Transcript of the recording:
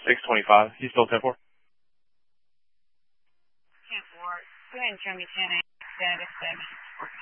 625. You still 10-4? 10-4. Go ahead and show me 10-8. Status 7.